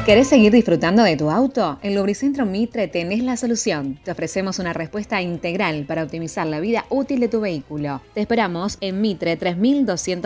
¿Querés seguir disfrutando de tu auto? En Lubricentro Mitre tenés la solución. Te ofrecemos una respuesta integral para optimizar la vida útil de tu vehículo. Te esperamos en Mitre 3200